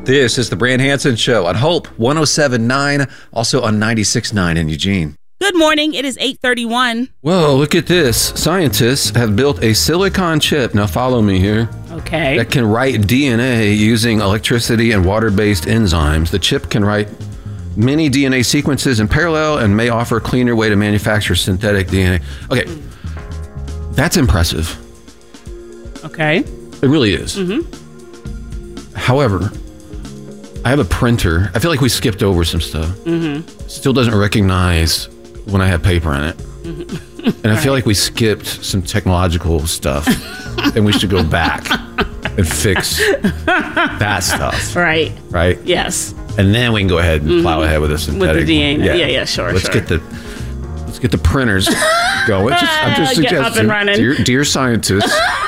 This is the Brand Hansen Show on Hope 107.9, also on 96.9 in Eugene. Good morning. It is 8:31. Whoa, look at this. Scientists have built a silicon chip. Now follow me here. Okay. That can write DNA using electricity and water-based enzymes. The chip can write many DNA sequences in parallel and may offer a cleaner way to manufacture synthetic DNA. Okay, that's impressive. Okay. It really is. However, I have a printer. I feel like we skipped over some stuff. Still doesn't recognize when I have paper in it. And I feel like we skipped some technological stuff. And we should go back and fix that stuff. Right. Right? Yes. And then we can go ahead and plow ahead with the synthetic. With the DNA. Yeah, sure. Let's get the printers going. I'm just Get up and suggesting, running. dear scientists,